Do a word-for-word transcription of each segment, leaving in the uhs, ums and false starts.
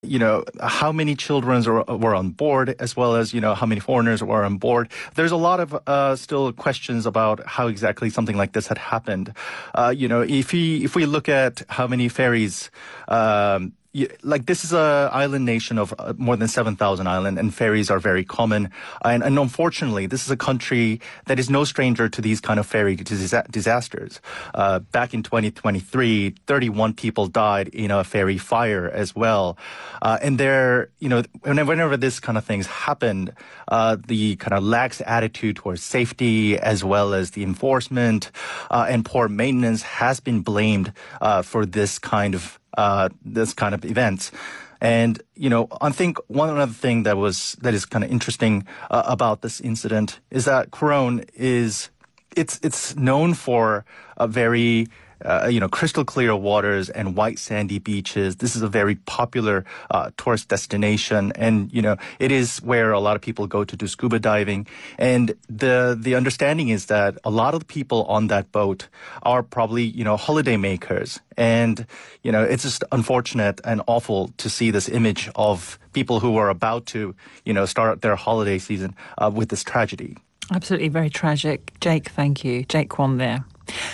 you know, how many children were on board, as well as, you know, how many foreigners were on board. There's a lot of uh, still questions about how exactly something like this had happened. Uh, you know, if we, if we look at how many ferries, um, like this is a island nation of uh, more than seven thousand islands, and ferries are very common. And, and unfortunately, this is a country that is no stranger to these kind of ferry dis- disasters. Uh, back in twenty twenty-three, thirty-one people died in a ferry fire as well. Uh, and there, you know, whenever, whenever this kind of things happened, uh, the kind of lax attitude towards safety, as well as the enforcement uh, and poor maintenance, has been blamed uh, for this kind of Uh, this kind of events. And, you know, I think one other thing that was, that is kind of interesting uh, about this incident is that Coron is, it's, it's known for a very, uh, you know, crystal clear waters and white sandy beaches. This is a very popular uh, tourist destination. And, you know, it is where a lot of people go to do scuba diving. And the, the understanding is that a lot of the people on that boat are probably, you know, holiday makers. And, you know, it's just unfortunate and awful to see this image of people who are about to, you know, start their holiday season uh, with this tragedy. Absolutely very tragic. Jake, thank you. Jake Kwon there.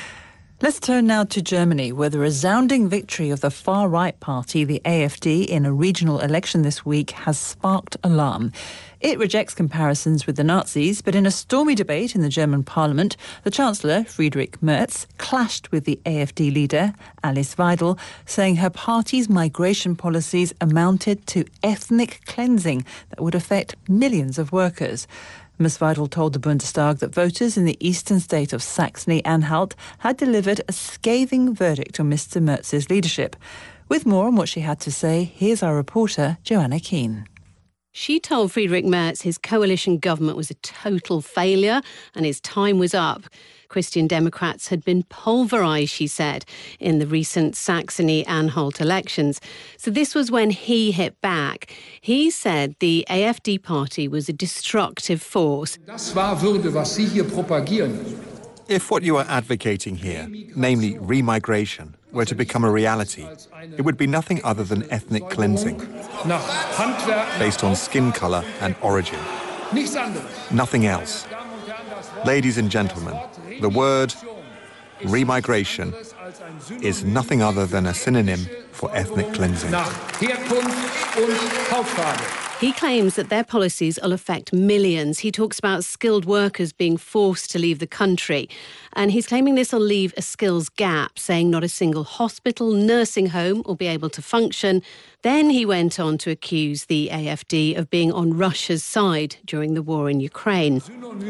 Let's turn now to Germany, where the resounding victory of the far-right party, the A F D, in a regional election this week has sparked alarm. It rejects comparisons with the Nazis, but in a stormy debate in the German parliament, the Chancellor, Friedrich Merz, clashed with the A F D leader, Alice Weidel, saying her party's migration policies amounted to ethnic cleansing that would affect millions of workers. Miz Weidel told the Bundestag that voters in the eastern state of Saxony-Anhalt had delivered a scathing verdict on Mister Merz's leadership. With more on what she had to say, here's our reporter, Joanna Keane. She told Friedrich Merz his coalition government was a total failure and his time was up. Christian Democrats had been pulverised, she said, in the recent Saxony-Anhalt elections. So this was when he hit back. He said the A F D party was a destructive force. Das wahr würde, was Sie hier propagieren. If what you are advocating here, namely remigration, were to become a reality, it would be nothing other than ethnic cleansing, based on skin colour and origin. Nothing else. Ladies and gentlemen, the word remigration is nothing other than a synonym for ethnic cleansing. He claims that their policies will affect millions. He talks about skilled workers being forced to leave the country. And he's claiming this will leave a skills gap, saying not a single hospital, nursing home will be able to function. Then he went on to accuse the A F D of being on Russia's side during the war in Ukraine.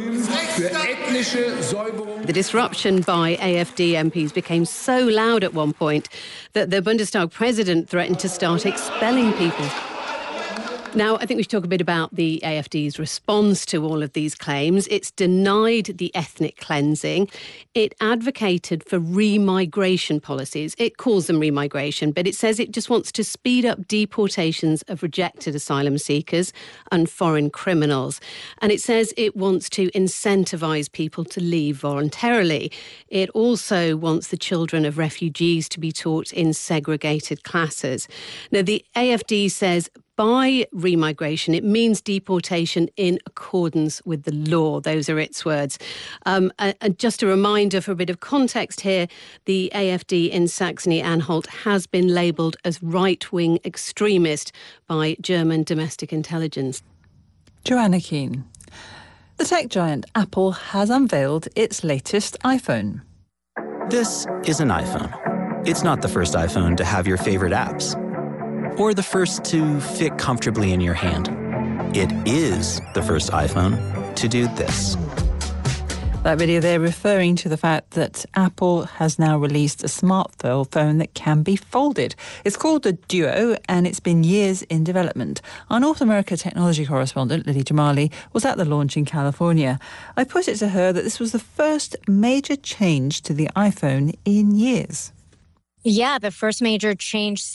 The disruption by A F D M Ps became so loud at one point that the Bundestag president threatened to start expelling people. Now, I think we should talk a bit about the A F D's response to all of these claims. It's denied the ethnic cleansing. It advocated for remigration policies. It calls them remigration, but it says it just wants to speed up deportations of rejected asylum seekers and foreign criminals. And it says it wants to incentivise people to leave voluntarily. It also wants the children of refugees to be taught in segregated classes. Now, the A F D says by remigration, it means deportation in accordance with the law. Those are its words. Um, and just a reminder for a bit of context here, the A F D in Saxony-Anhalt has been labelled as right-wing extremist by German domestic intelligence. Joanna Keane. The tech giant Apple has unveiled its latest iPhone. This is an iPhone. It's not the first iPhone to have your favorite apps, or the first to fit comfortably in your hand. It is the first iPhone to do this. That video there referring to the fact that Apple has now released a smartphone that can be folded. It's called the Duo, and it's been years in development. Our North America technology correspondent, Lily Jamali, was at the launch in California. I put it to her that this was the first major change to the iPhone in years. Yeah, the first major change since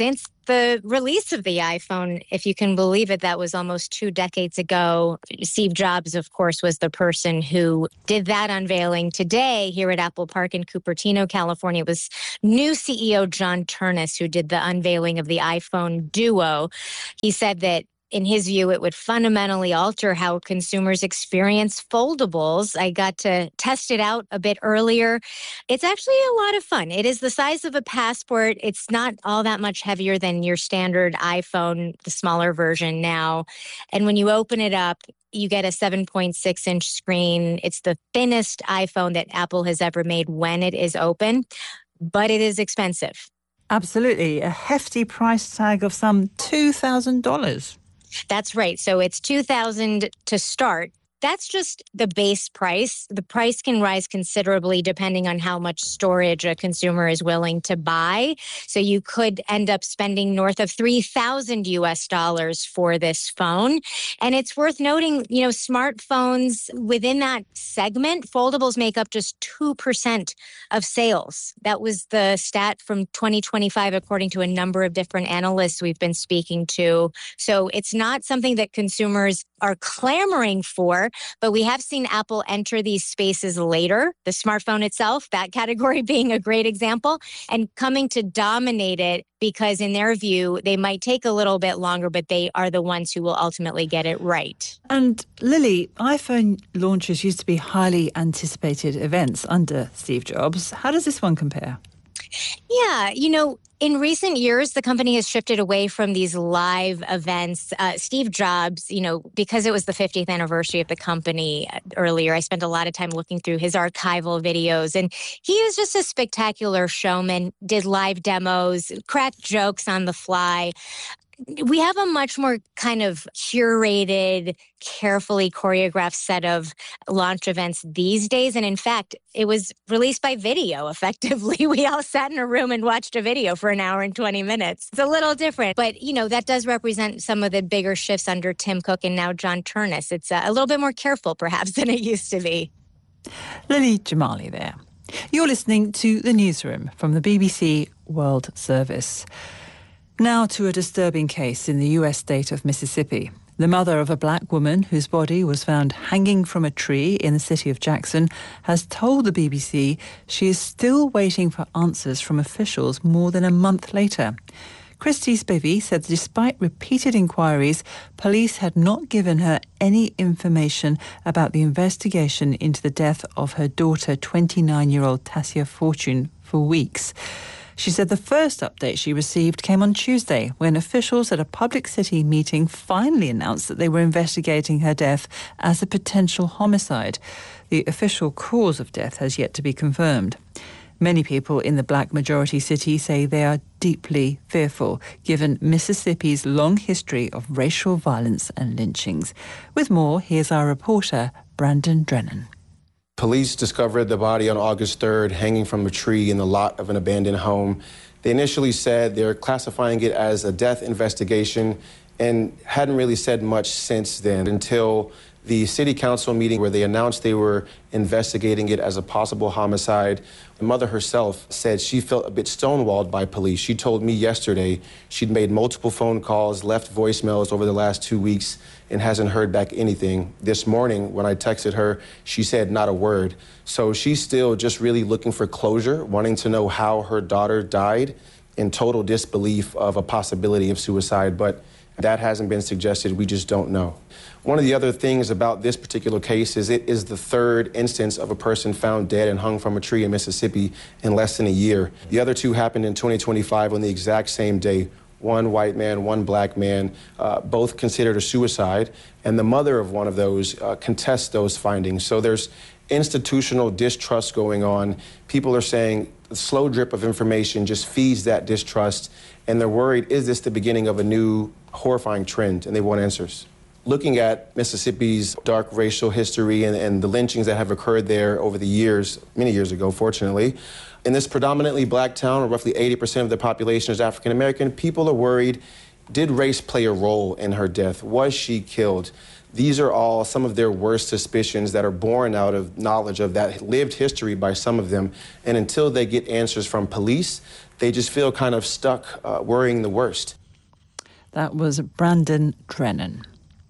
the release of the iPhone, if you can believe it, that was almost two decades ago. Steve Jobs, of course, was the person who did that unveiling. Today, here at Apple Park in Cupertino, California, it was new C E O John Ternus who did the unveiling of the iPhone Duo. He said that in his view, it would fundamentally alter how consumers experience foldables. I got to test it out a bit earlier. It's actually a lot of fun. It is the size of a passport. It's not all that much heavier than your standard iPhone, the smaller version now. And when you open it up, you get a seven point six inch screen. It's the thinnest iPhone that Apple has ever made when it is open, but it is expensive. Absolutely. A hefty price tag of some two thousand dollars. That's right. So it's two thousand dollars to start. That's just the base price. The price can rise considerably depending on how much storage a consumer is willing to buy. So you could end up spending north of three thousand U S dollars for this phone. And it's worth noting, you know, smartphones within that segment, foldables make up just two percent of sales. That was the stat from twenty twenty-five, according to a number of different analysts we've been speaking to. So it's not something that consumers are clamoring for. But we have seen Apple enter these spaces later, the smartphone itself, that category being a great example, and coming to dominate it because in their view, they might take a little bit longer, but they are the ones who will ultimately get it right. And Lily, iPhone launches used to be highly anticipated events under Steve Jobs. How does this one compare? Yeah, you know, in recent years, the company has shifted away from these live events. Uh, Steve Jobs, you know, because it was the fiftieth anniversary of the company earlier, I spent a lot of time looking through his archival videos. And he was just a spectacular showman, did live demos, cracked jokes on the fly. We have a much more kind of curated, carefully choreographed set of launch events these days. And in fact, it was released by video, effectively. We all sat in a room and watched a video for an hour and twenty minutes. It's a little different. But, you know, that does represent some of the bigger shifts under Tim Cook and now John Ternus. It's a little bit more careful, perhaps, than it used to be. Lily Jamali there. You're listening to The Newsroom from the B B C World Service. Now to a disturbing case in the U S state of Mississippi. The mother of a black woman whose body was found hanging from a tree in the city of Jackson has told the B B C she is still waiting for answers from officials more than a month later. Christy Spivey said despite repeated inquiries, police had not given her any information about the investigation into the death of her daughter, twenty-nine-year-old Tassia Fortune, for weeks. She said the first update she received came on Tuesday when officials at a Public City meeting finally announced that they were investigating her death as a potential homicide. The official cause of death has yet to be confirmed. Many people in the black majority city say they are deeply fearful, given Mississippi's long history of racial violence and lynchings. With more, here's our reporter, Brandon Drennan. Police discovered the body on August third hanging from a tree in the lot of an abandoned home. They initially said they're classifying it as a death investigation and hadn't really said much since then until the city council meeting where they announced they were investigating it as a possible homicide. The mother herself said she felt a bit stonewalled by police. She told me yesterday she'd made multiple phone calls, left voicemails over the last two weeks, and hasn't heard back anything. This morning, when I texted her, she said not a word. So she's still just really looking for closure, wanting to know how her daughter died, in total disbelief of a possibility of suicide, but that hasn't been suggested. We just don't know. One of the other things about this particular case is it is the third instance of a person found dead and hung from a tree in Mississippi in less than a year. The other two happened in twenty twenty-five on the exact same day. One white man, one black man, uh, both considered a suicide. And the mother of one of those uh, contests those findings. So there's institutional distrust going on. People are saying the slow drip of information just feeds that distrust. And they're worried, is this the beginning of a new horrifying trend? And they want answers. Looking at Mississippi's dark racial history and, and the lynchings that have occurred there over the years, many years ago, fortunately, in this predominantly black town, where roughly eighty percent of the population is African American, people are worried, Did race play a role in her death? Was she killed? These are all some of their worst suspicions that are born out of knowledge of that lived history by some of them. And until they get answers from police, they just feel kind of stuck uh, worrying the worst. That was Brandon Drennan.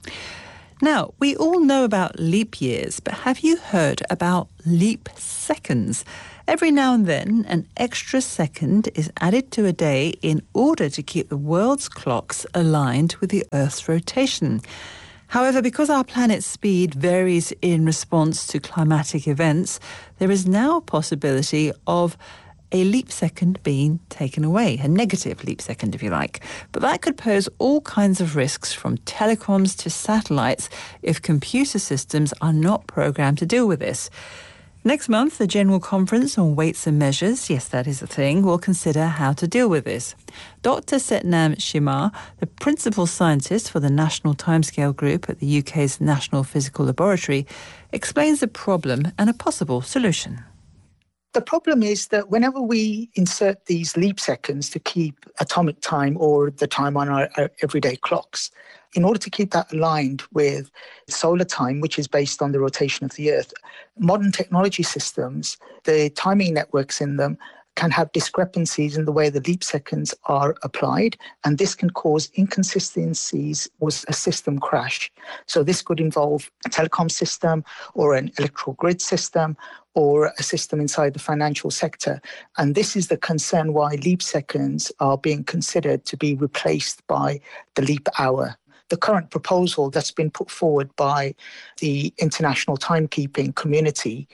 Now, we all know about leap years, but have you heard about leap seconds? Every now and then, an extra second is added to a day in order to keep the world's clocks aligned with the Earth's rotation. However, because our planet's speed varies in response to climatic events, there is now a possibility of a leap second being taken away, a negative leap second, if you like. But that could pose all kinds of risks, from telecoms to satellites, if computer systems are not programmed to deal with this. Next month, the General Conference on Weights and Measures, yes, that is a thing, will consider how to deal with this. Doctor Setnam Shimar, the principal scientist for the National Timescale Group at the U K's National Physical Laboratory, explains the problem and a possible solution. The problem is that whenever we insert these leap seconds to keep atomic time or the time on our, our everyday clocks, in order to keep that aligned with solar time, which is based on the rotation of the Earth, modern technology systems, the timing networks in them, can have discrepancies in the way the leap seconds are applied, and this can cause inconsistencies or a system crash. So this could involve a telecom system or an electrical grid system or a system inside the financial sector. And this is the concern why leap seconds are being considered to be replaced by the leap hour. The current proposal that's been put forward by the international timekeeping community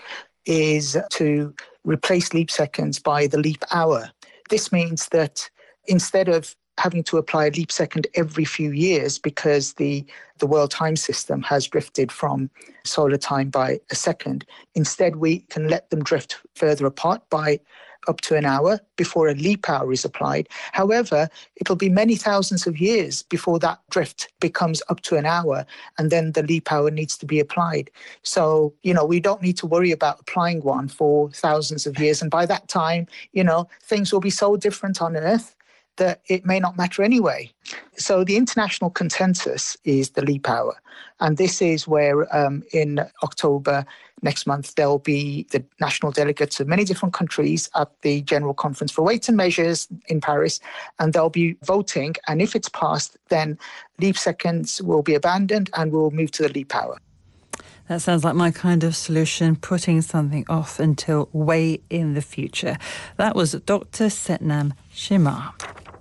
is to replace leap seconds by the leap hour. This means that instead of having to apply a leap second every few years because the, the world time system has drifted from solar time by a second, instead we can let them drift further apart by up to an hour before a leap hour is applied. However, it'll be many thousands of years before that drift becomes up to an hour, and then the leap hour needs to be applied. So, you know, we don't need to worry about applying one for thousands of years. And by that time, you know, things will be so different on Earth that it may not matter anyway. So the international consensus is the leap hour. And this is where um, in October next month, there'll be the national delegates of many different countries at the General Conference for Weights and Measures in Paris, and they'll be voting. And if it's passed, then leap seconds will be abandoned and we'll move to the leap hour. That sounds like my kind of solution, putting something off until way in the future. That was Doctor Setnam Shimar.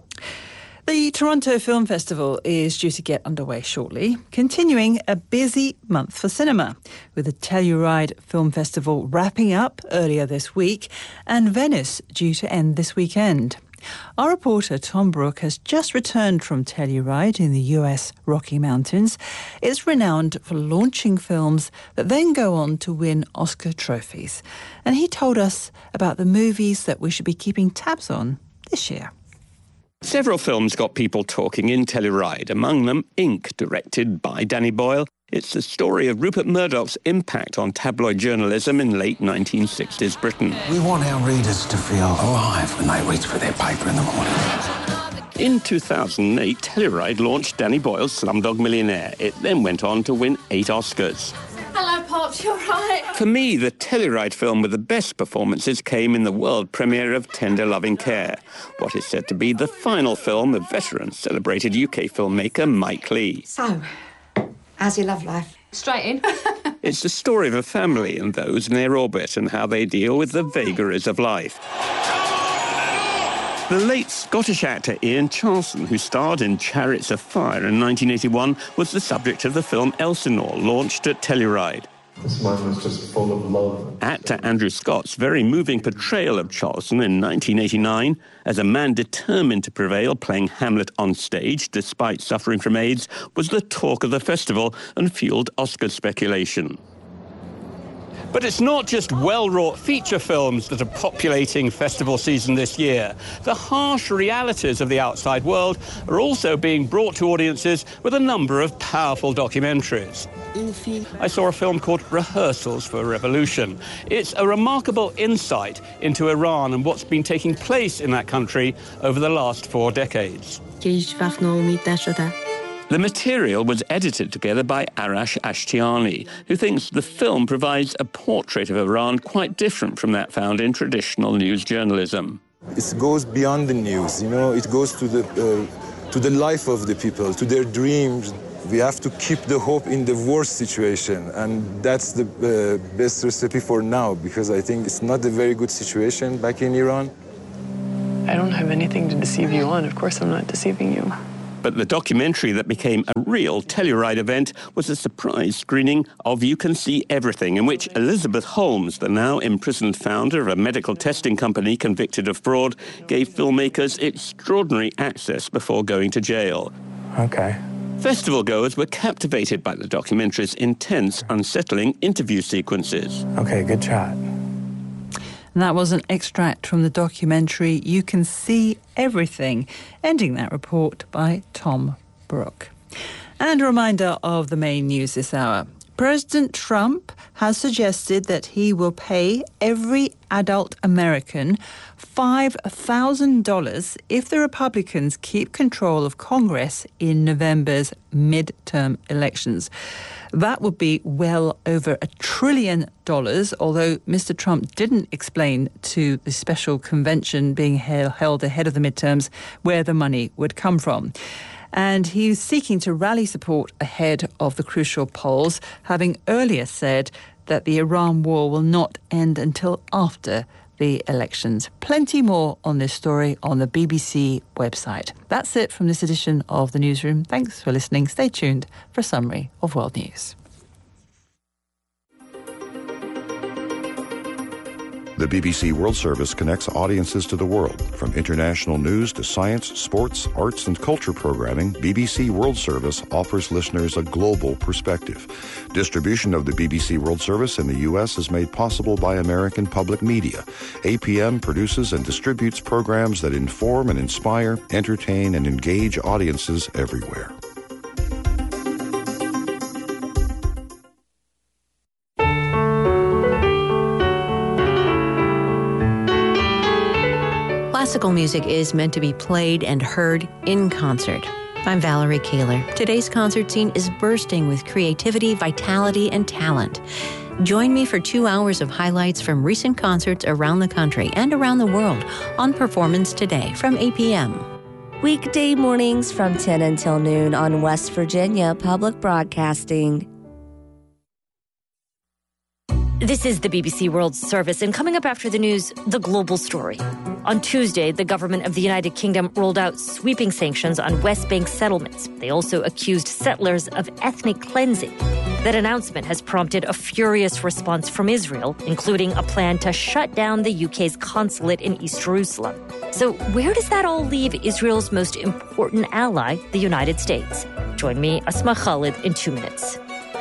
The Toronto Film Festival is due to get underway shortly, continuing a busy month for cinema, with the Telluride Film Festival wrapping up earlier this week and Venice due to end this weekend. Our reporter Tom Brooke has just returned from Telluride in the U S Rocky Mountains. It's renowned for launching films that then go on to win Oscar trophies. And he told us about the movies that we should be keeping tabs on this year. Several films got people talking in Telluride, among them Ink, directed by Danny Boyle. It's the story of Rupert Murdoch's impact on tabloid journalism in late nineteen sixties Britain. We want our readers to feel alive when they reach for their paper in the morning. In two thousand eight, Telluride launched Danny Boyle's Slumdog Millionaire. It then went on to win eight Oscars. Hello, Pops, you all right? For me, the Telluride film with the best performances came in the world premiere of Tender Loving Care, what is said to be the final film of veteran celebrated U K filmmaker Mike Leigh. So, how's your love life? Straight in. It's the story of a family and those in their orbit and how they deal with the vagaries of life. The late Scottish actor Ian Charleson, who starred in Chariots of Fire in nineteen eighty-one, was the subject of the film Elsinore, launched at Telluride. This man was just full of love. Actor Andrew Scott's very moving portrayal of Charleson in nineteen eighty-nine, as a man determined to prevail playing Hamlet on stage despite suffering from AIDS, was the talk of the festival and fueled Oscar speculation. But it's not just well-wrought feature films that are populating festival season this year. The harsh realities of the outside world are also being brought to audiences with a number of powerful documentaries. I saw a film called Rehearsals for Revolution. It's a remarkable insight into Iran and what's been taking place in that country over the last four decades. که هیچ وقت ناامید نشدم. The material was edited together by Arash Ashtiani, who thinks the film provides a portrait of Iran quite different from that found in traditional news journalism. It goes beyond the news, you know, it goes to the, uh, to the life of the people, to their dreams. We have to keep the hope in the worst situation, and that's the uh, best recipe for now, because I think it's not a very good situation back in Iran. I don't have anything to deceive you on. Of course I'm not deceiving you. But the documentary that became a real Telluride event was a surprise screening of You Can See Everything, in which Elizabeth Holmes, the now imprisoned founder of a medical testing company convicted of fraud, gave filmmakers extraordinary access before going to jail. Okay. Festival goers were captivated by the documentary's intense, unsettling interview sequences. Okay, good shot. And that was an extract from the documentary You Can See Everything, ending that report by Tom Brooke. And a reminder of the main news this hour. President Trump has suggested that he will pay every adult American five thousand dollars if the Republicans keep control of Congress in November's midterm elections. That would be well over a trillion dollars, although Mister Trump didn't explain to the special convention being held ahead of the midterms where the money would come from. And he's seeking to rally support ahead of the crucial polls, having earlier said that the Iran war will not end until after the elections. Plenty more on this story on the B B C website. That's it from this edition of The Newsroom. Thanks for listening. Stay tuned for a summary of world news. The B B C World Service connects audiences to the world. From international news to science, sports, arts, and culture programming, B B C World Service offers listeners a global perspective. Distribution of the B B C World Service in the U S is made possible by American Public Media. A P M produces and distributes programs that inform and inspire, entertain, and engage audiences everywhere. Classical music is meant to be played and heard in concert. I'm Valerie Kaler. Today's concert scene is bursting with creativity, vitality, and talent. Join me for two hours of highlights from recent concerts around the country and around the world on Performance Today from eight p.m. Weekday mornings from ten until noon on West Virginia Public Broadcasting. This is the B B C World Service, and coming up after the news, the global story. On Tuesday, the government of the United Kingdom rolled out sweeping sanctions on West Bank settlements. They also accused settlers of ethnic cleansing. That announcement has prompted a furious response from Israel, including a plan to shut down the U K's consulate in East Jerusalem. So where does that all leave Israel's most important ally, the United States? Join me, Asma Khalid, in two minutes.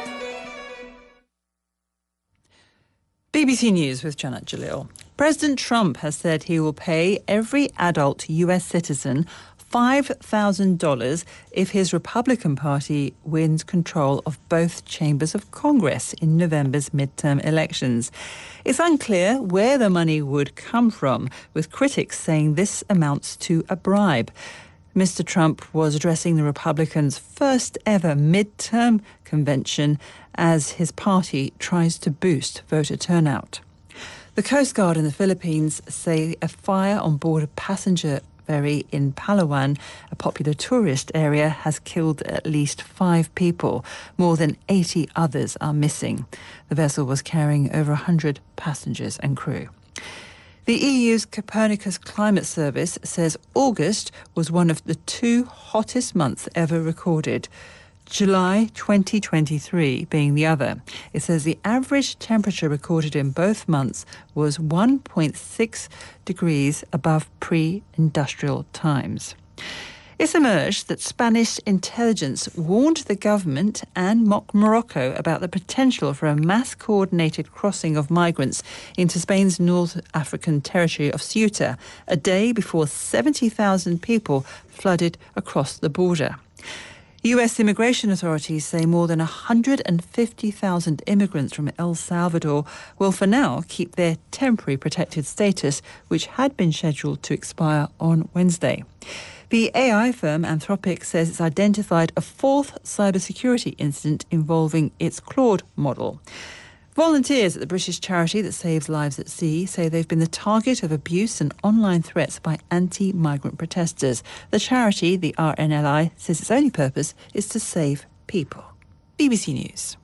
B B C News with Janet Jalil. President Trump has said he will pay every adult U S citizen five thousand dollars if his Republican Party wins control of both chambers of Congress in November's midterm elections. It's unclear where the money would come from, with critics saying this amounts to a bribe. Mister Trump was addressing the Republicans' first ever midterm convention as his party tries to boost voter turnout. The Coast Guard in the Philippines say a fire on board a passenger ferry in Palawan, a popular tourist area, has killed at least five people. More than eighty others are missing. The vessel was carrying over one hundred passengers and crew. The E U's Copernicus Climate Service says August was one of the two hottest months ever recorded, July twenty twenty-three being the other. It says the average temperature recorded in both months was one point six degrees above pre-industrial times. It's emerged that Spanish intelligence warned the government and Morocco about the potential for a mass-coordinated crossing of migrants into Spain's North African territory of Ceuta, a day before seventy thousand people flooded across the border. U S immigration authorities say more than one hundred fifty thousand immigrants from El Salvador will for now keep their temporary protected status, which had been scheduled to expire on Wednesday. The A I firm Anthropic says it's identified a fourth cybersecurity incident involving its Claude model. Volunteers at the British charity that saves lives at sea say they've been the target of abuse and online threats by anti-migrant protesters. The charity, the R N L I, says its only purpose is to save people. B B C News.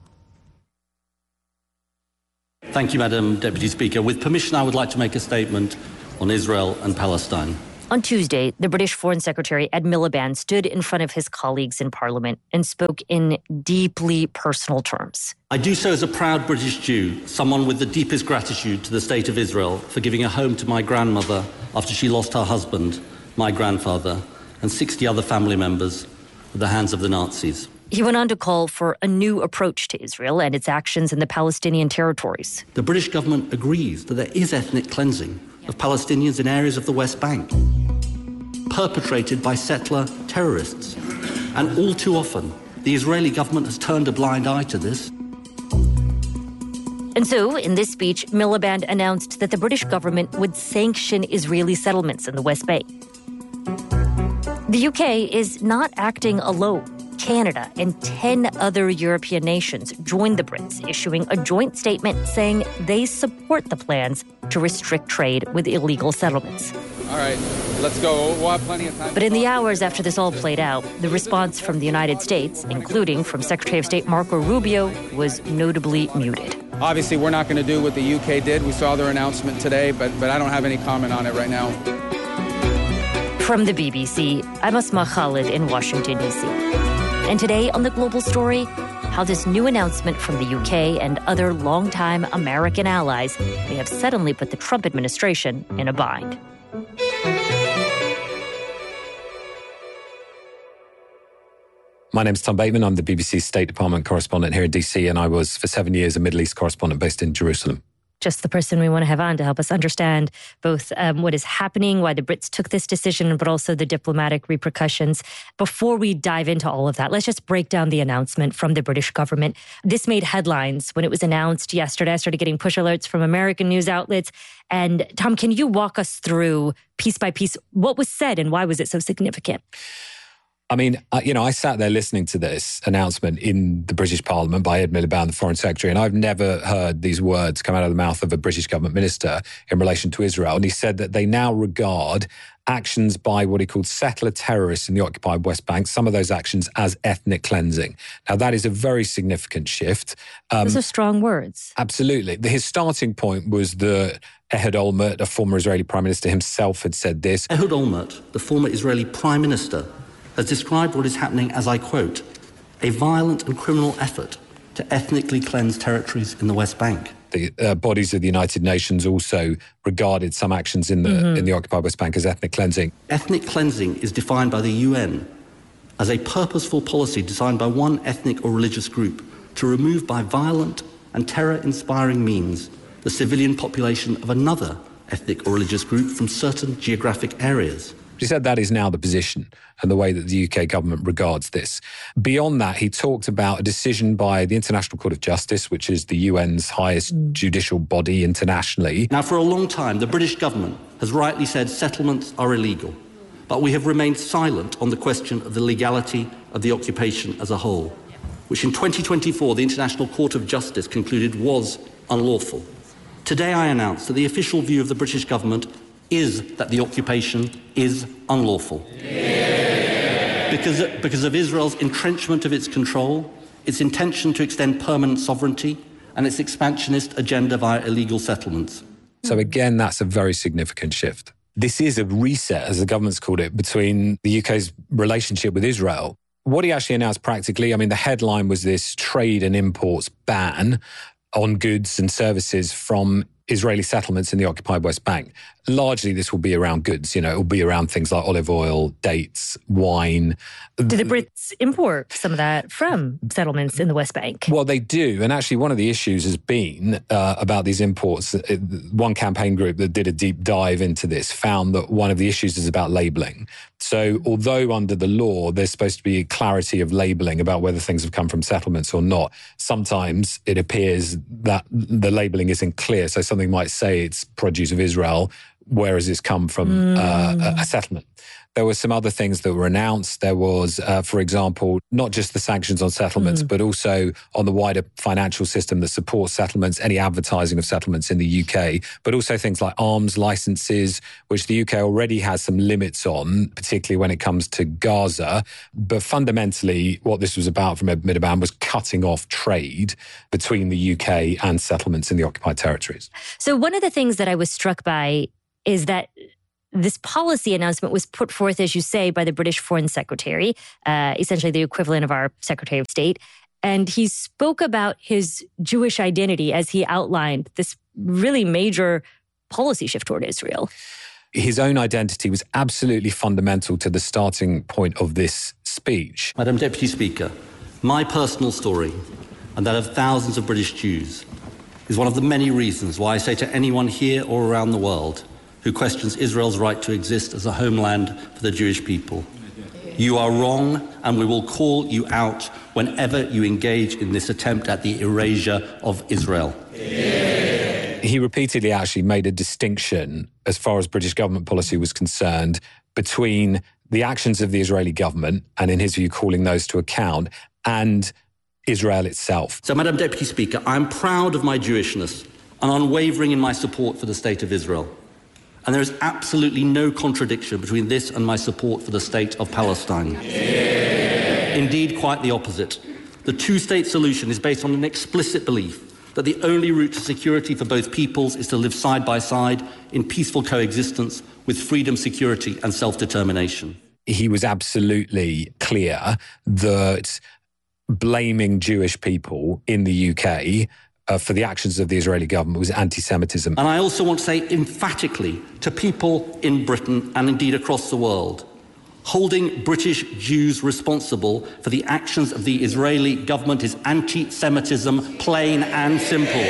Thank you, Madam Deputy Speaker. With permission, I would like to make a statement on Israel and Palestine. On Tuesday, the British Foreign Secretary Ed Miliband stood in front of his colleagues in Parliament and spoke in deeply personal terms. I do so as a proud British Jew, someone with the deepest gratitude to the State of Israel for giving a home to my grandmother after she lost her husband, my grandfather, and sixty other family members at the hands of the Nazis. He went on to call for a new approach to Israel and its actions in the Palestinian territories. The British government agrees that there is ethnic cleansing of Palestinians in areas of the West Bank, perpetrated by settler terrorists. And all too often, the Israeli government has turned a blind eye to this. And so, in this speech, Miliband announced that the British government would sanction Israeli settlements in the West Bank. The U K is not acting alone. Canada and ten other European nations joined the Brits, issuing a joint statement saying they support the plans to restrict trade with illegal settlements. All right, let's go. We'll have plenty of time. But in the hours after this all played out, the response from the United States, including from Secretary of State Marco Rubio, was notably muted. Obviously, we're not going to do what the U K did. We saw their announcement today, but, but I don't have any comment on it right now. From the B B C, I'm Asma Khalid in Washington, D C And today on The Global Story, how this new announcement from the U K and other longtime American allies may have suddenly put the Trump administration in a bind. My name's Tom Bateman. I'm the B B C State Department correspondent here in D C, and I was for seven years a Middle East correspondent based in Jerusalem. Just the person we want to have on to help us understand both um, what is happening, why the Brits took this decision, but also the diplomatic repercussions. Before we dive into all of that, let's just break down the announcement from the British government. This made headlines when it was announced yesterday. I started getting push alerts from American news outlets. And Tom, can you walk us through piece by piece what was said and why was it so significant? I mean, you know, I sat there listening to this announcement in the British Parliament by Ed Miliband, the Foreign Secretary, and I've never heard these words come out of the mouth of a British government minister in relation to Israel. And he said that they now regard actions by what he called settler terrorists in the occupied West Bank, some of those actions as ethnic cleansing. Now, that is a very significant shift. Um, those are strong words. Absolutely. His starting point was that Ehud Olmert, a former Israeli prime minister himself, had said this. Ehud Olmert, the former Israeli prime minister, has described what is happening as, I quote, a violent and criminal effort to ethnically cleanse territories in the West Bank. The uh, bodies of the United Nations also regarded some actions in the mm-hmm. in the occupied West Bank as ethnic cleansing. Ethnic cleansing is defined by the U N as a purposeful policy designed by one ethnic or religious group to remove by violent and terror-inspiring means the civilian population of another ethnic or religious group from certain geographic areas. He said that is now the position and the way that the U K government regards this. Beyond that, he talked about a decision by the International Court of Justice, which is the U N's highest judicial body internationally. Now, for a long time, the British government has rightly said settlements are illegal, but we have remained silent on the question of the legality of the occupation as a whole, which in twenty twenty-four, the International Court of Justice concluded was unlawful. Today, I announce that the official view of the British government is that the occupation is unlawful. Yeah. Because, because of Israel's entrenchment of its control, its intention to extend permanent sovereignty, and its expansionist agenda via illegal settlements. So again, that's a very significant shift. This is a reset, as the government's called it, between the U K's relationship with Israel. What he actually announced practically, I mean, the headline was this trade and imports ban on goods and services from Israeli settlements in the occupied West Bank. Largely, this will be around goods. You know, it will be around things like olive oil, dates, wine. Do the Brits import some of that from settlements in the West Bank? Well, they do. And actually, one of the issues has been uh, about these imports. One campaign group that did a deep dive into this found that one of the issues is about labelling. So although under the law, there's supposed to be clarity of labelling about whether things have come from settlements or not, sometimes it appears that the labelling isn't clear. So something might say it's produce of Israel where has this come from Mm. uh, a, a settlement. There were some other things that were announced. There was, uh, for example, not just the sanctions on settlements, Mm. but also on the wider financial system that supports settlements, any advertising of settlements in the U K, but also things like arms licenses, which the U K already has some limits on, particularly when it comes to Gaza. But fundamentally, what this was about from Ed Miliband was cutting off trade between the U K and settlements in the occupied territories. So one of the things that I was struck by is that this policy announcement was put forth, as you say, by the British Foreign Secretary, uh, essentially the equivalent of our Secretary of State. And he spoke about his Jewish identity as he outlined this really major policy shift toward Israel. His own identity was absolutely fundamental to the starting point of this speech. Madam Deputy Speaker, my personal story and that of thousands of British Jews is one of the many reasons why I say to anyone here or around the world who questions Israel's right to exist as a homeland for the Jewish people, you are wrong, and we will call you out whenever you engage in this attempt at the erasure of Israel. Yeah. He repeatedly actually made a distinction, as far as British government policy was concerned, between the actions of the Israeli government, and in his view, calling those to account, and Israel itself. So, Madam Deputy Speaker, I'm proud of my Jewishness and unwavering in my support for the State of Israel. And there is absolutely no contradiction between this and my support for the State of Palestine. Yeah. Indeed, quite the opposite. The two-state solution is based on an explicit belief that the only route to security for both peoples is to live side by side in peaceful coexistence with freedom, security, and self-determination. He was absolutely clear that blaming Jewish people in the U K Uh, for the actions of the Israeli government was anti-Semitism. And I also want to say emphatically to people in Britain and indeed across the world, holding British Jews responsible for the actions of the Israeli government is anti-Semitism, plain and simple.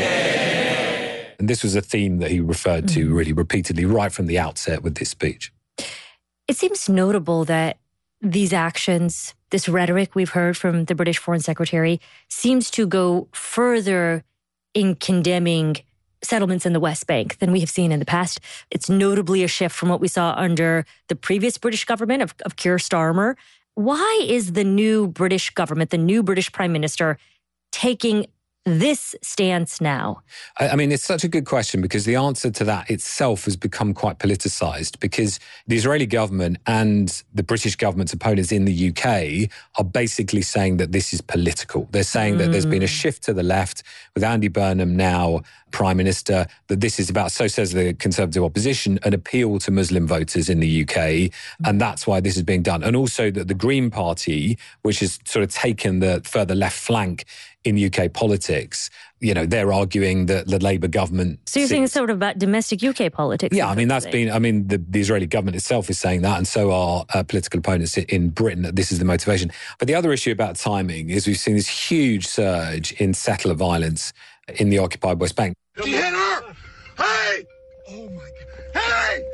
And this was a theme that he referred to really repeatedly right from the outset with this speech. It seems notable that these actions, this rhetoric we've heard from the British Foreign Secretary, seems to go further in condemning settlements in the West Bank than we have seen in the past. It's notably a shift from what we saw under the previous British government of, of Keir Starmer. Why is the new British government, the new British Prime Minister, taking this stance now? I, I mean, it's such a good question because the answer to that itself has become quite politicized because the Israeli government and the British government's opponents in the U K are basically saying that this is political. They're saying mm. that there's been a shift to the left with Andy Burnham now Prime Minister, that this is about, so says the Conservative opposition, an appeal to Muslim voters in the U K. And that's why this is being done. And also that the Green Party, which has sort of taken the further left flank in U K politics, you know, they're arguing that the Labour government... So you're saying it's sort of about domestic U K politics? Yeah, I mean, that's been... I mean, the, the Israeli government itself is saying that, and so are uh, political opponents in Britain, that this is the motivation. But the other issue about timing is we've seen this huge surge in settler violence in the occupied West Bank. She hit her! Hey! Oh, my God. Hey!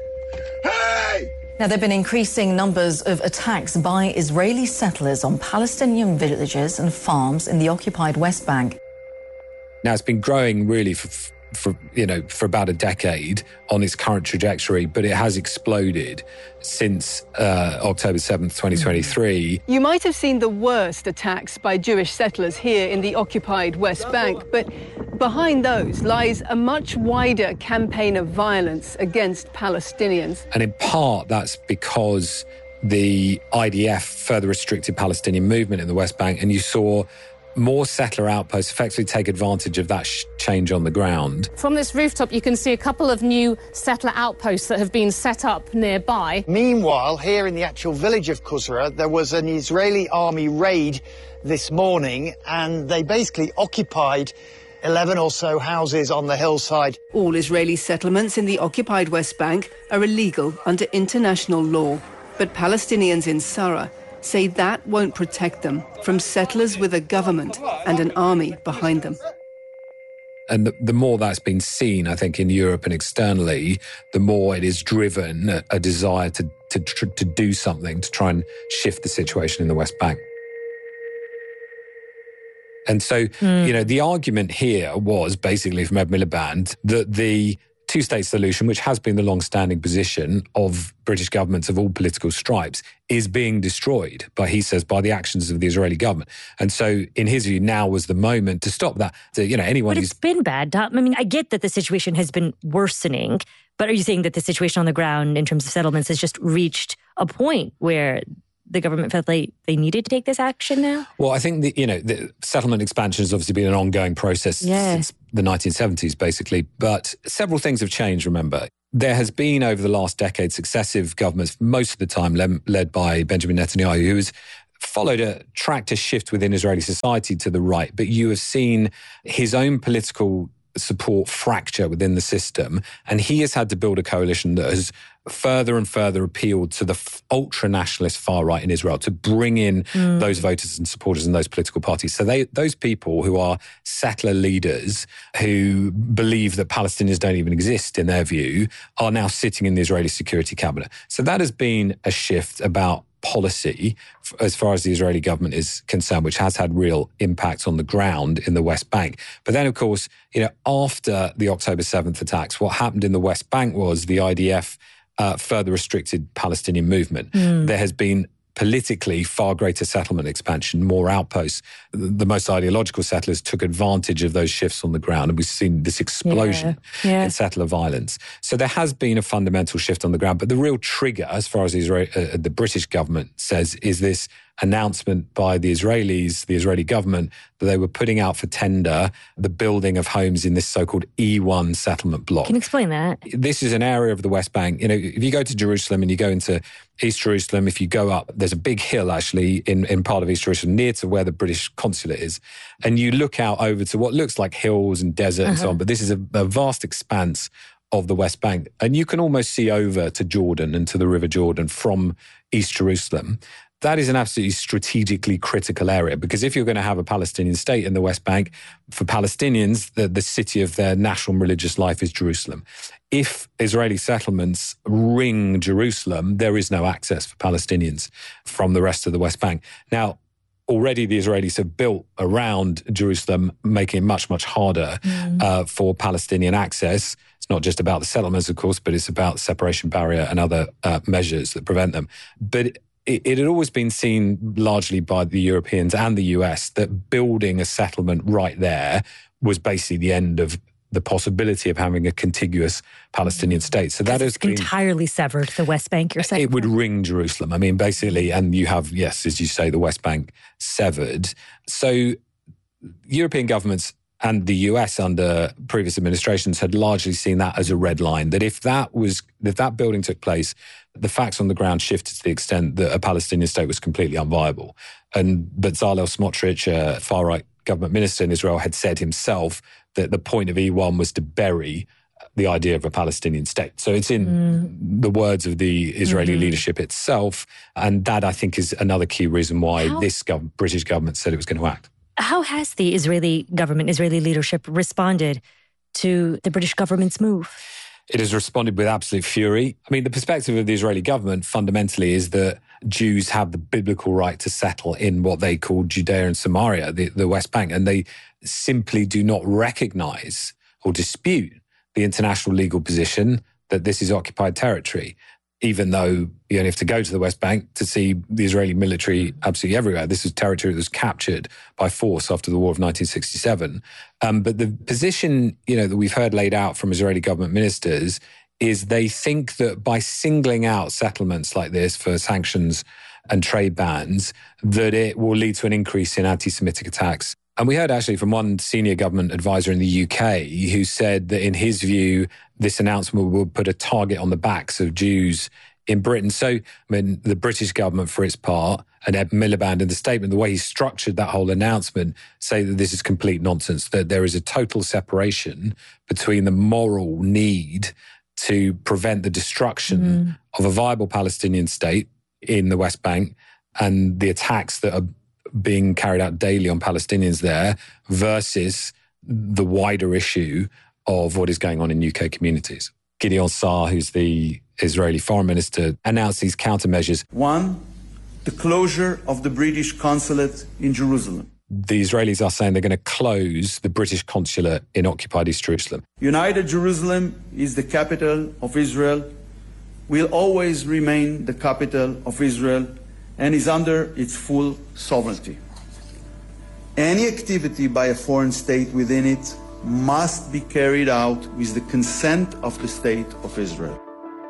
Hey! Now, there have been increasing numbers of attacks by Israeli settlers on Palestinian villages and farms in the occupied West Bank. Now, it's been growing really for, for, you know, for about a decade on its current trajectory, but it has exploded since uh, October seventh, twenty twenty-three. You might have seen the worst attacks by Jewish settlers here in the occupied West Bank, but behind those lies a much wider campaign of violence against Palestinians. And in part, that's because the I D F further restricted Palestinian movement in the West Bank, and you saw more settler outposts effectively take advantage of that sh- change on the ground. From this rooftop, you can see a couple of new settler outposts that have been set up nearby. Meanwhile, here in the actual village of Kusra, there was an Israeli army raid this morning, and they basically occupied eleven or so houses on the hillside. All Israeli settlements in the occupied West Bank are illegal under international law, but Palestinians in Sara say that won't protect them from settlers with a government and an army behind them. And the, the more that's been seen, I think, in Europe and externally, the more it has driven a, a desire to, to, to do something to try and shift the situation in the West Bank. And so, mm. you know, the argument here was basically from Ed Miliband that the two-state solution, which has been the long-standing position of British governments of all political stripes, is being destroyed by, he says, by the actions of the Israeli government. And so, in his view, now was the moment to stop that. To, you know, anyone but who's... it's been bad. I mean, I get that the situation has been worsening, but are you saying that the situation on the ground in terms of settlements has just reached a point where the government felt like they needed to take this action now? Well, I think the, you know, the settlement expansion has obviously been an ongoing process yeah. since the nineteen seventies, basically. But several things have changed, remember. There has been, over the last decade, successive governments, most of the time led, led by Benjamin Netanyahu, who has followed a tracked a shift within Israeli society to the right. But you have seen his own political support fracture within the system, and he has had to build a coalition that has further and further appealed to the f- ultra-nationalist far right in Israel to bring in mm. those voters and supporters in those political parties. So they, those people who are settler leaders who believe that Palestinians don't even exist in their view are now sitting in the Israeli Security Cabinet. So that has been a shift about policy as far as the Israeli government is concerned, which has had real impacts on the ground in the West Bank. But then, of course, you know, after the October seventh attacks, what happened in the West Bank was the I D F uh, further restricted Palestinian movement. Mm. There has been politically far greater settlement expansion, more outposts. The most ideological settlers took advantage of those shifts on the ground, and we've seen this explosion yeah. Yeah. in settler violence. So there has been a fundamental shift on the ground, but the real trigger, as far as the, Israel, uh, the British government says, is this announcement by the Israelis, the Israeli government, that they were putting out for tender the building of homes in this so-called E one settlement block. Can you explain that? This is an area of the West Bank. You know, if you go to Jerusalem and you go into East Jerusalem, if you go up, there's a big hill actually in, in part of East Jerusalem near to where the British consulate is. And you look out over to what looks like hills and desert uh-huh. and so on, but this is a, a vast expanse of the West Bank. And you can almost see over to Jordan and to the River Jordan from East Jerusalem. That is an absolutely strategically critical area, because if you're going to have a Palestinian state in the West Bank, for Palestinians, the, the city of their national and religious life is Jerusalem. If Israeli settlements ring Jerusalem, there is no access for Palestinians from the rest of the West Bank. Now, already the Israelis have built around Jerusalem, making it much, much harder mm. uh, for Palestinian access. It's not just about the settlements, of course, but it's about the separation barrier and other uh, measures that prevent them. But it, it had always been seen largely by the Europeans and the U S that building a settlement right there was basically the end of the possibility of having a contiguous Palestinian state. So that is entirely severed the West Bank, you're saying? It would ring Jerusalem. I mean, basically, and you have, yes, as you say, the West Bank severed. So European governments and the U S under previous administrations had largely seen that as a red line, that if that was, if that building took place, the facts on the ground shifted to the extent that a Palestinian state was completely unviable. And Bezalel Smotrich, a far-right government minister in Israel, had said himself that the point of E one was to bury the idea of a Palestinian state. So it's in mm. the words of the Israeli mm-hmm. leadership itself. And that, I think, is another key reason why How? this gov- British government said it was going to act. How has the Israeli government, Israeli leadership responded to the British government's move? It has responded with absolute fury. I mean, the perspective of the Israeli government fundamentally is that Jews have the biblical right to settle in what they call Judea and Samaria, the, the West Bank, and they simply do not recognize or dispute the international legal position that this is occupied territory, even though you only have to go to the West Bank to see the Israeli military absolutely everywhere. This is territory that was captured by force after the war of nineteen sixty-seven. Um, but the position, you know, that we've heard laid out from Israeli government ministers is they think that by singling out settlements like this for sanctions and trade bans, that it will lead to an increase in anti-Semitic attacks. And we heard actually from one senior government advisor in the U K who said that in his view, this announcement will put a target on the backs of Jews in Britain. So, I mean, the British government, for its part, and Ed Miliband in the statement, the way he structured that whole announcement, say that this is complete nonsense, that there is a total separation between the moral need to prevent the destruction mm. of a viable Palestinian state in the West Bank and the attacks that are being carried out daily on Palestinians there versus the wider issue of what is going on in U K communities. Gideon Saar, who's the Israeli foreign minister, announced these countermeasures. One, the closure of the British consulate in Jerusalem. the Israelis are saying they're going to close the British consulate in occupied East Jerusalem. United Jerusalem is the capital of Israel, will always remain the capital of Israel, and is under its full sovereignty. Any activity by a foreign state within it must be carried out with the consent of the State of Israel.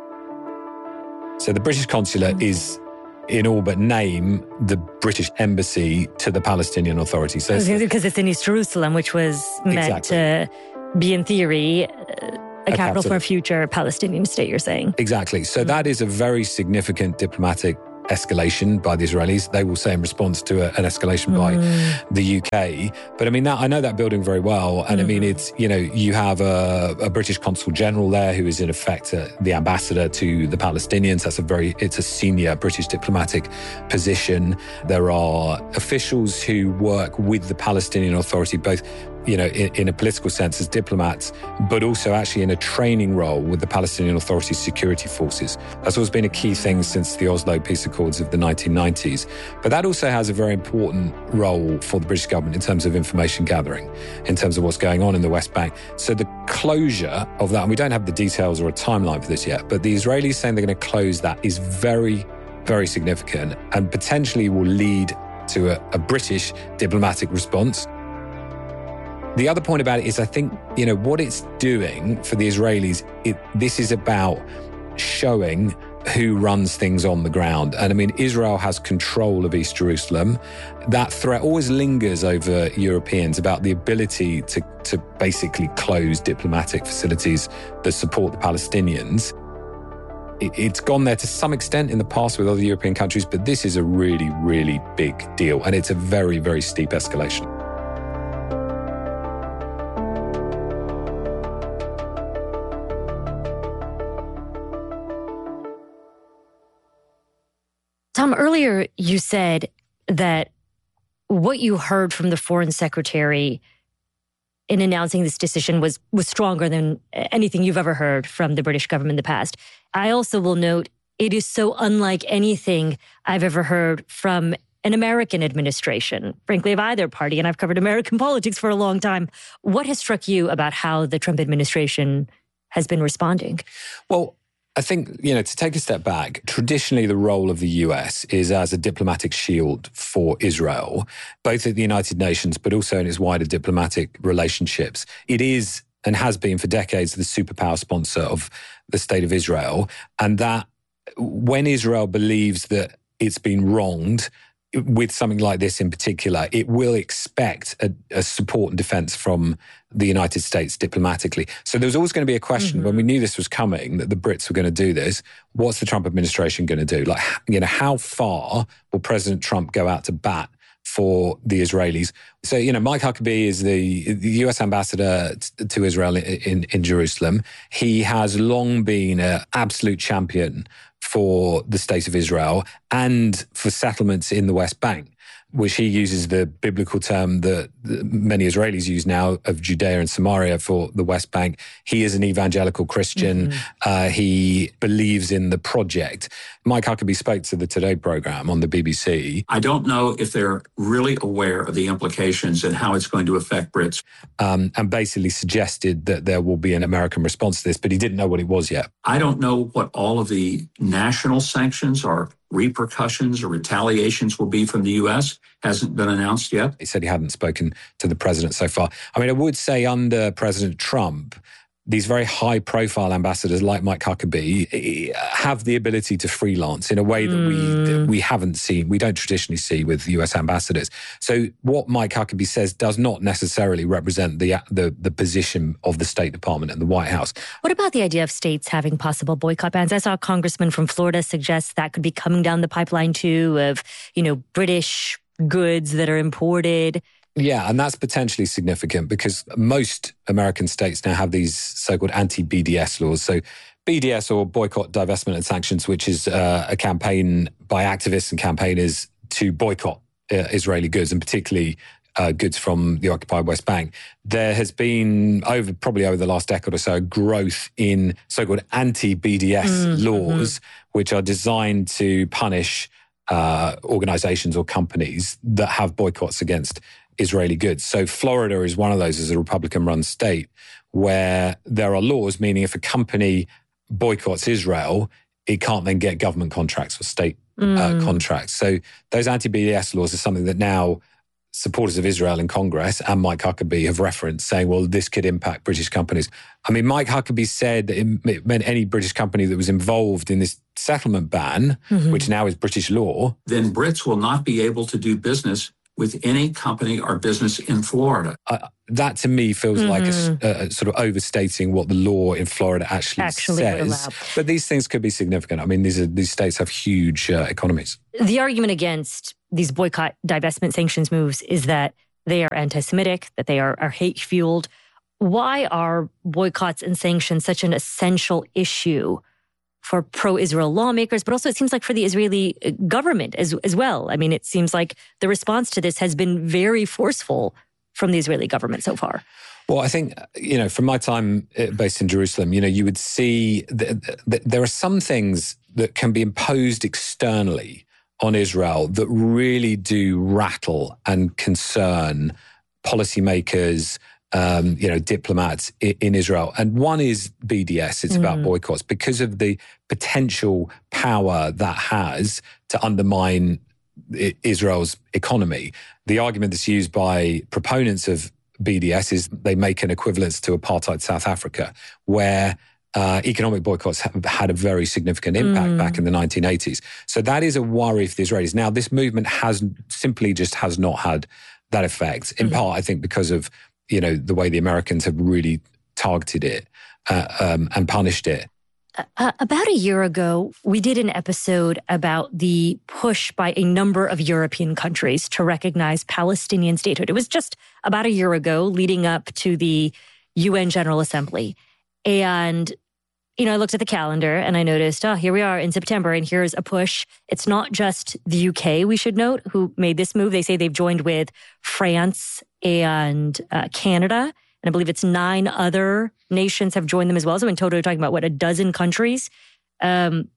So the British consulate is, in all but name, the British embassy to the Palestinian Authority. So because it's in East Jerusalem, which was meant exactly. to be, in theory, a, a capital for a future Palestinian state, you're saying. Exactly. So mm-hmm. that is a very significant diplomatic escalation by the Israelis. They will say in response to a, an escalation by mm. the U K. But I mean, that, I know that building very well. And mm-hmm. I mean, it's, you know, you have a, a British consul general there who is in effect uh, the ambassador to the Palestinians. That's a very, it's a senior British diplomatic position. There are officials who work with the Palestinian Authority, both you know, in, in a political sense as diplomats, but also actually in a training role with the Palestinian Authority's security forces. That's always been a key thing since the Oslo Peace Accords of the nineteen nineties. But that also has a very important role for the British government in terms of information gathering, in terms of what's going on in the West Bank. So the closure of that, and we don't have the details or a timeline for this yet, but the Israelis saying they're going to close that is very, very significant and potentially will lead to a, a British diplomatic response. The other point about it is I think, you know, what it's doing for the Israelis, it, this is about showing who runs things on the ground. And I mean, Israel has control of East Jerusalem. That threat always lingers over Europeans about the ability to, to basically close diplomatic facilities that support the Palestinians. It, it's gone there to some extent in the past with other European countries, but this is a really, really big deal. And it's a very, very steep escalation. Tom, earlier you said that what you heard from the foreign secretary in announcing this decision was, was stronger than anything you've ever heard from the British government in the past. I also will note it is so unlike anything I've ever heard from an American administration, frankly, of either party, and I've covered American politics for a long time. What has struck you about how the Trump administration has been responding? Well, I think, you know, to take a step back, traditionally the role of the U S is as a diplomatic shield for Israel, both at the United Nations, but also in its wider diplomatic relationships. It is and has been for decades the superpower sponsor of the State of Israel. And that when Israel believes that it's been wronged, with something like this in particular, it will expect a, a support and defense from the United States diplomatically. So there was always going to be a question mm-hmm. when we knew this was coming, that the Brits were going to do this. What's the Trump administration going to do? Like, you know, how far will President Trump go out to bat for the Israelis? So, you know, Mike Huckabee is the, the U S ambassador t- to Israel in, in, in Jerusalem. He has long been an absolute champion for the state of Israel and for settlements in the West Bank, which he uses the biblical term that many Israelis use now of Judea and Samaria for the West Bank. He is an evangelical Christian. Mm-hmm. Uh, he believes in the project. Mike Huckabee spoke to the Today program on the B B C. I don't know if they're really aware of the implications and how it's going to affect Brits. Um, and basically suggested that there will be an American response to this, but he didn't know what it was yet. I don't know what all of the national sanctions or repercussions or retaliations will be from the U S. Hasn't been announced yet. He said he hadn't spoken to the president so far. I mean, I would say under President Trump, these very high-profile ambassadors like Mike Huckabee have the ability to freelance in a way that mm. we that we haven't seen, we don't traditionally see with U S ambassadors. So what Mike Huckabee says does not necessarily represent the, the the position of the State Department and the White House. What about the idea of states having possible boycott bans? I saw a congressman from Florida suggest that could be coming down the pipeline too, of, you know, British goods that are imported. Yeah, and that's potentially significant because most American states now have these so-called anti-B D S laws. So B D S, or Boycott, Divestment and Sanctions, which is uh, a campaign by activists and campaigners to boycott uh, Israeli goods, and particularly uh, goods from the occupied West Bank. There has been, over probably over the last decade or so, a growth in so-called anti-B D S mm-hmm. laws, which are designed to punish uh, organizations or companies that have boycotts against Israeli goods. So Florida is one of those as a Republican-run state where there are laws, meaning if a company boycotts Israel, it can't then get government contracts or state mm. uh, contracts. So those anti-B D S laws are something that now supporters of Israel in Congress and Mike Huckabee have referenced, saying, well, this could impact British companies. I mean, Mike Huckabee said that it meant any British company that was involved in this settlement ban, mm-hmm. which now is British law. Then Brits will not be able to do business with any company or business in Florida. Uh, that to me feels mm-hmm. like a, a sort of overstating what the law in Florida actually, actually says. But these things could be significant. I mean, these are, these states have huge uh, economies. The argument against these boycott, divestment, sanctions moves is that they are anti-Semitic, that they are, are hate-fueled. Why are boycotts and sanctions such an essential issue for pro-Israel lawmakers, but also it seems like for the Israeli government as, as well? I mean, it seems like the response to this has been very forceful from the Israeli government so far. Well, I think, you know, from my time based in Jerusalem, you know, you would see that, that there are some things that can be imposed externally on Israel that really do rattle and concern policymakers, um, you know, diplomats in, in Israel. And one is B D S. It's mm. about boycotts because of the potential power that has to undermine Israel's economy. The argument that's used by proponents of B D S is they make an equivalence to apartheid South Africa, where Uh, economic boycotts have had a very significant impact mm. back in the nineteen eighties. So that is a worry for the Israelis. Now, this movement has simply just has not had that effect, in mm. part, I think, because of, you know, the way the Americans have really targeted it uh, um, and punished it. Uh, about a year ago, we did an episode about the push by a number of European countries to recognize Palestinian statehood. It was just about a year ago, leading up to the U N General Assembly. And, you know, I looked at the calendar and I noticed, oh, here we are in September and here's a push. It's not just the U K, we should note, who made this move. They say they've joined with France and uh, Canada. And I believe it's nine other nations have joined them as well. So in total, we're talking about, what, a dozen countries. Um,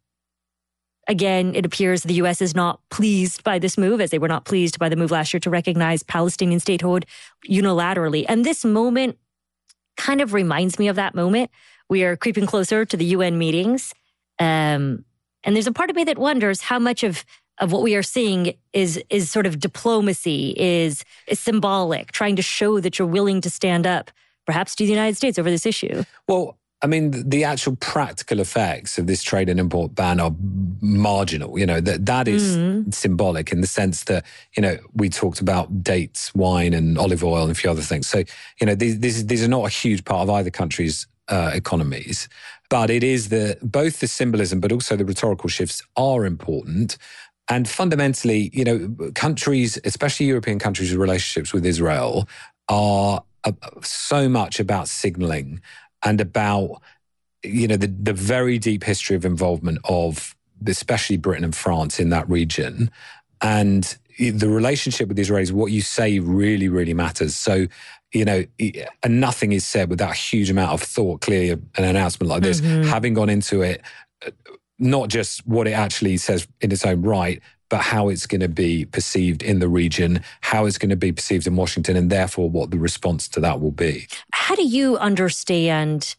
again, it appears the U S is not pleased by this move, as they were not pleased by the move last year to recognize Palestinian statehood unilaterally. And this moment kind of reminds me of that moment. We are creeping closer to the U N meetings. Um, and there's a part of me that wonders how much of, of what we are seeing is is sort of diplomacy, is, is symbolic, trying to show that you're willing to stand up, perhaps to the United States over this issue. Well, I mean, the actual practical effects of this trade and import ban are marginal. You know, that that is mm-hmm. symbolic in the sense that, you know, we talked about dates, wine and olive oil and a few other things. So, you know, these, these, these are not a huge part of either country's uh, economies. But it is the both the symbolism but also the rhetorical shifts are important. And fundamentally, you know, countries, especially European countries with relationships with Israel, are uh, so much about signaling and about, you know, the, the very deep history of involvement of especially Britain and France in that region. And the relationship with the Israelis, what you say really, really matters. So, you know, and nothing is said without a huge amount of thought. Clearly, an announcement like this, mm-hmm. having gone into it, not just what it actually says in its own right, but how it's going to be perceived in the region, how it's going to be perceived in Washington, and therefore what the response to that will be. How do you understand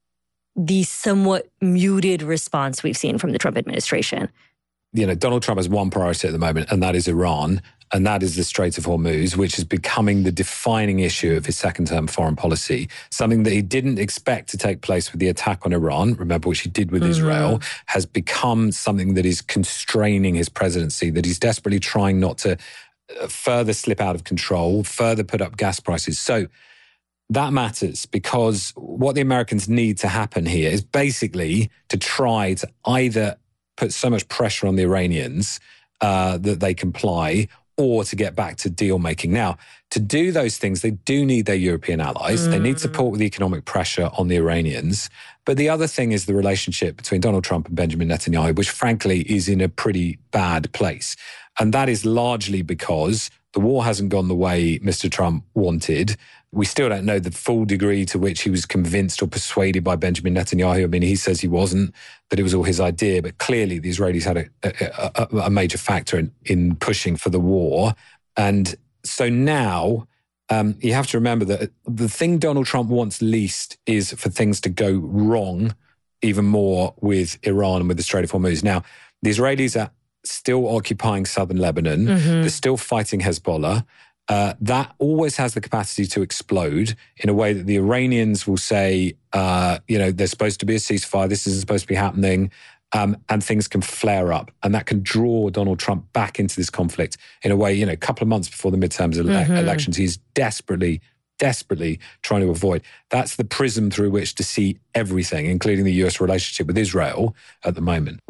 the somewhat muted response we've seen from the Trump administration? You know, Donald Trump has one priority at the moment, and that is Iran. And that is the Strait of Hormuz, which is becoming the defining issue of his second-term foreign policy, something that he didn't expect to take place with the attack on Iran, remember, which he did with mm-hmm. Israel, has become something that is constraining his presidency, that he's desperately trying not to further slip out of control, further put up gas prices. So that matters because what the Americans need to happen here is basically to try to either put so much pressure on the Iranians uh, that they comply, or to get back to deal making. Now, to do those things, they do need their European allies. Mm. They need support with the economic pressure on the Iranians. But the other thing is the relationship between Donald Trump and Benjamin Netanyahu, which frankly is in a pretty bad place. And that is largely because the war hasn't gone the way Mister Trump wanted. We still don't know the full degree to which he was convinced or persuaded by Benjamin Netanyahu. I mean, he says he wasn't, that it was all his idea. But clearly the Israelis had a, a, a major factor in, in pushing for the war. And so now um, you have to remember that the thing Donald Trump wants least is for things to go wrong even more with Iran and with the Strait of Hormuz. Now, the Israelis are still occupying southern Lebanon. Mm-hmm. They're still fighting Hezbollah. Uh, that always has the capacity to explode in a way that the Iranians will say, uh, you know, there's supposed to be a ceasefire, this isn't supposed to be happening, um, and things can flare up. And that can draw Donald Trump back into this conflict in a way, you know, a couple of months before the midterms ele- Mm-hmm. elections, he's desperately, desperately trying to avoid. That's the prism through which to see everything, including the U S relationship with Israel at the moment.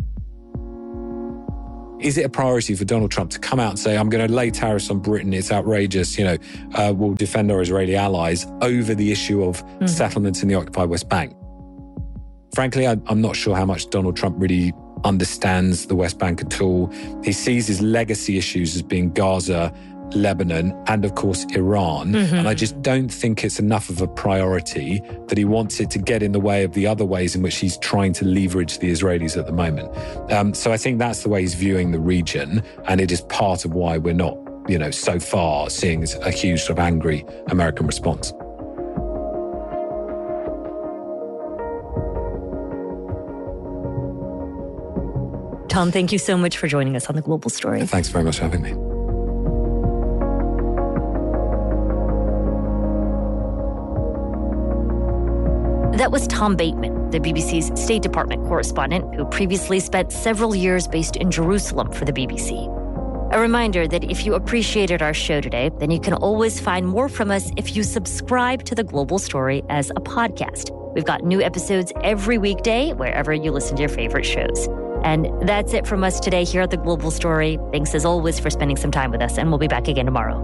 Is it a priority for Donald Trump to come out and say, I'm going to lay tariffs on Britain, it's outrageous, you know, uh, we'll defend our Israeli allies over the issue of mm-hmm. settlements in the occupied West Bank? Frankly, I, I'm not sure how much Donald Trump really understands the West Bank at all. He sees his legacy issues as being Gaza, Lebanon, and of course, Iran. Mm-hmm. And I just don't think it's enough of a priority that he wants it to get in the way of the other ways in which he's trying to leverage the Israelis at the moment. Um, so I think that's the way he's viewing the region. And it is part of why we're not, you know, so far seeing a huge sort of angry American response. Tom, thank you so much for joining us on The Global Story. Thanks very much for having me. That was Tom Bateman, the B B C's State Department correspondent who previously spent several years based in Jerusalem for the B B C. A reminder that if you appreciated our show today, then you can always find more from us if you subscribe to The Global Story as a podcast. We've got new episodes every weekday wherever you listen to your favorite shows. And that's it from us today here at The Global Story. Thanks as always for spending some time with us, and we'll be back again tomorrow.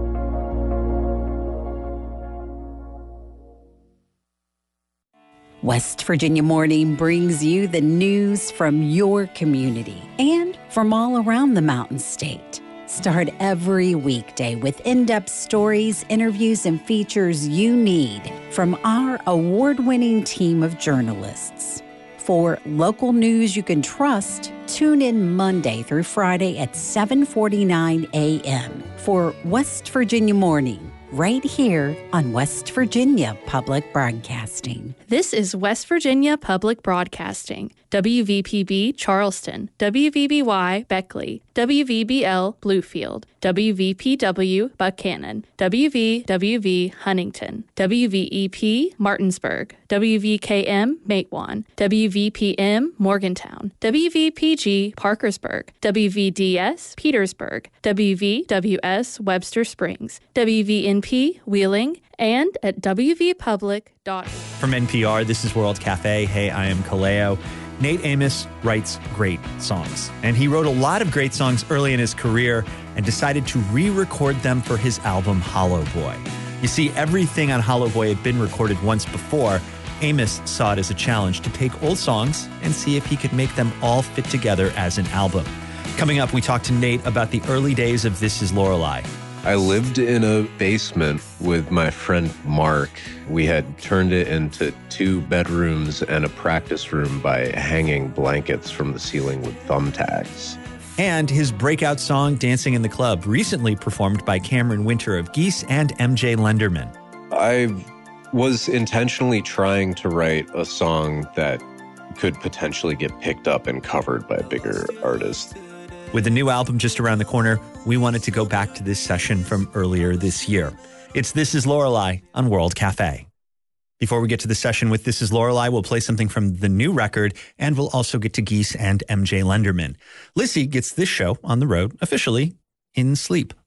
West Virginia Morning brings you the news from your community and from all around the Mountain State. Start every weekday with in-depth stories, interviews, and features you need from our award-winning team of journalists. For local news you can trust, tune in Monday through Friday at seven forty-nine a.m. for West Virginia Morning, right here on West Virginia Public Broadcasting. This is West Virginia Public Broadcasting, W V P B Charleston, W V B Y Beckley, W V B L Bluefield, W V P W Buchanan, W V W V Huntington, W V E P Martinsburg, W V K M Matewan, W V P M Morgantown, W V P G Parkersburg, W V D S Petersburg, W V W S Webster Springs, W V N P Wheeling, and at w v public dot org. From N P R, this is World Cafe. Hey, I am Kaleo. Nate Amos writes great songs, and he wrote a lot of great songs early in his career and decided to re-record them for his album Hollow Boy. You see, everything on Hollow Boy had been recorded once before. Amos saw it as a challenge to take old songs and see if he could make them all fit together as an album. Coming up, we talk to Nate about the early days of This Is Lorelei. I lived in a basement with my friend Mark. We had turned it into two bedrooms and a practice room by hanging blankets from the ceiling with thumbtacks. And his breakout song, Dancing in the Club, recently performed by Cameron Winter of Geese and M J Lenderman. I was intentionally trying to write a song that could potentially get picked up and covered by a bigger artist. With the new album just around the corner, we wanted to go back to this session from earlier this year. It's This Is Lorelei on World Cafe. Before we get to the session with This Is Lorelei, we'll play something from the new record, and we'll also get to Geese and M J Lenderman. Lissy gets this show on the road officially in sleep.